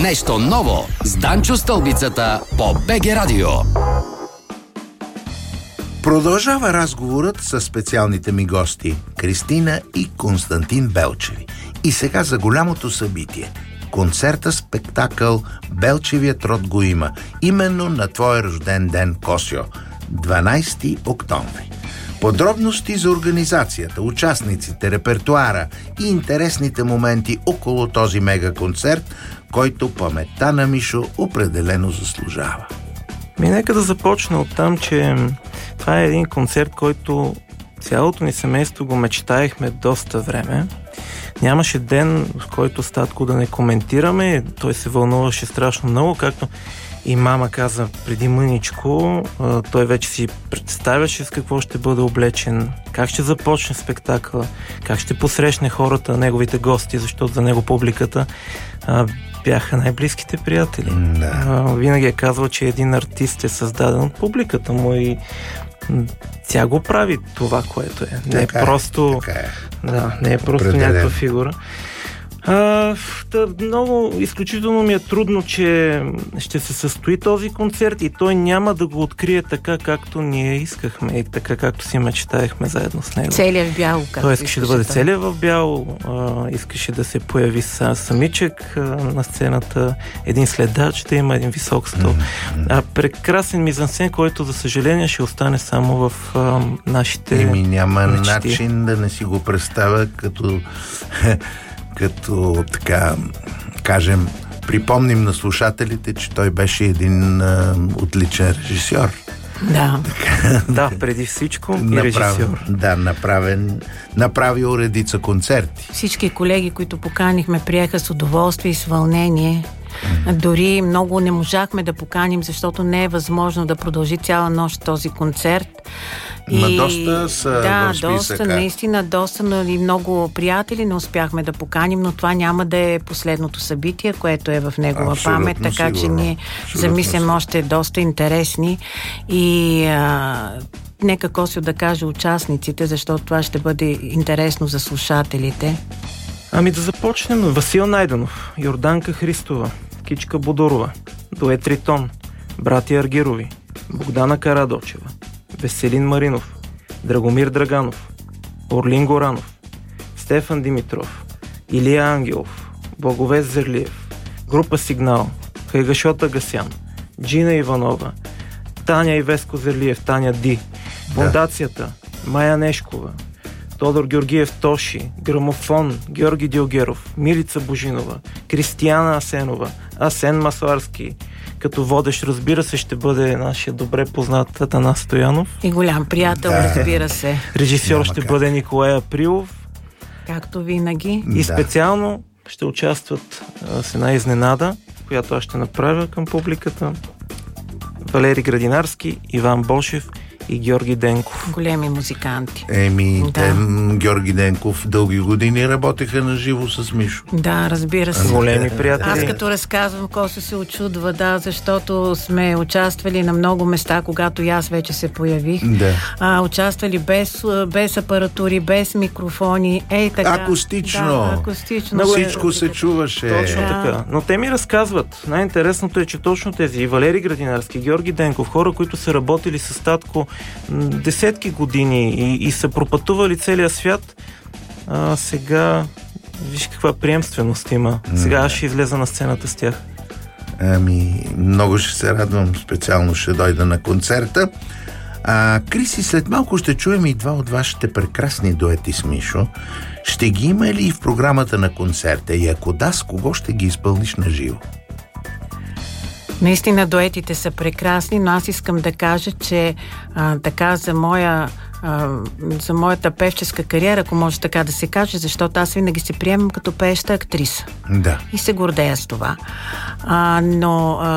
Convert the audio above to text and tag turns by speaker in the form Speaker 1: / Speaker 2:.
Speaker 1: Нещо ново с Данчо Стълбицата по БГ Радио.
Speaker 2: Продължава разговорът с специалните ми гости Кристина и Константин Белчеви. И сега за голямото събитие. Концерта-спектакъл "Белчевият род го има", именно на твой рожден ден, Косио, 12 октомври. Подробности за организацията, участниците, репертуара и интересните моменти около този мега-концерт, който паметта на Мишо определено заслужава.
Speaker 3: Нека да започна от там, че това е един концерт, който цялото ни семейство го мечтаехме доста време. Нямаше ден, в който с татко да не коментираме. Той се вълнуваше страшно много, както и мама каза преди мъничко. Той вече си представяше с какво ще бъде облечен, как ще започне спектакъла, как ще посрещне хората, неговите гости, защото за него публиката бяха най-близките приятели. Винаги е казвал, че един артист е създаден от публиката му и тя го прави това, което е. Не е просто, не е просто някаква фигура. Много изключително ми е трудно, че ще се състои този концерт и той няма да го открие така, както ние искахме и така, както си мечтаехме заедно с него.
Speaker 4: Целият в бяло.
Speaker 3: Той искаше да бъде целият в бяло, искаше да се появи самичък на сцената, един следач, да има един висок стол. Прекрасен мизансцен, който за съжаление ще остане само в нашите
Speaker 2: няма
Speaker 3: мечти.
Speaker 2: Начин да не си го представя като така кажем, припомним на слушателите, че той беше един отличен режисьор.
Speaker 3: Да, преди всичко и режисьор.
Speaker 2: Да, направил редица концерти.
Speaker 4: Всички колеги, които поканихме, приеха с удоволствие и с вълнение. Дори много не можахме да поканим, защото не е възможно да продължи цяла нощ този концерт.
Speaker 2: Доста са в списъка.
Speaker 4: Доста, наистина доста, но и много приятели не успяхме да поканим, но това няма да е последното събитие, което е в негова памет, така че ние замисляме още доста интересни и нека Косио да каже участниците, защото това ще бъде интересно за слушателите.
Speaker 3: Да започнем. Васил Найденов, Йорданка Христова, Кичка Бодорова, дует Ритон, братя Аргирови, Богдана Карадочева, Веселин Маринов, Драгомир Драганов, Орлин Горанов, Стефан Димитров, Илия Ангелов, Благовест Зерлиев, група Сигнал, Хайгашот Агасян, Джина Иванова, Таня и Веско Зерлиев, Таня Ди, Фондацията, Майя Нешкова, Тодор Георгиев Тоши, Грамофон, Георги Дилгеров, Милица Божинова, Кристияна Асенова, Асен Масларски. Като водещ, разбира се, ще бъде нашия добре познат Атанас Стоянов.
Speaker 4: И голям приятел, разбира се.
Speaker 3: Режисьор ще бъде Николай Априлов.
Speaker 4: Както винаги.
Speaker 3: И специално ще участват с една изненада, която аз ще направя към публиката. Валери Градинарски, Иван Бошев и Георги Денков.
Speaker 4: Големи музиканти.
Speaker 2: Георги Денков дълги години работеха на живо с Мишо.
Speaker 4: Да, разбира се.
Speaker 3: Големи приятели.
Speaker 4: Аз като разказвам, Косо се очудва, защото сме участвали на много места, когато и аз вече се появих. Участвали без апаратури, без микрофони. Така.
Speaker 2: Акустично.
Speaker 4: Акустично.
Speaker 2: Всичко се чуваше.
Speaker 3: Точно така. Но те ми разказват. Най-интересното е, че точно тези Валери Градинарски, Георги Денков, хора, които са работили с татко десетки години и са пропътували целия свят, сега виж каква приемственост има. Сега аз ще излеза на сцената с тях.
Speaker 2: Много ще се радвам, специално ще дойда на концерта. Криси, след малко ще чуем и два от вашите прекрасни дуети с Мишо. Ще ги има ли и в програмата на концерта? И ако да, с кого ще ги изпълниш на живо?
Speaker 4: Наистина дуетите са прекрасни, но аз искам да кажа, че така за моята певческа кариера, ако може така да се каже, защото аз винаги се приемам като пееща актриса. И се гордея с това. Но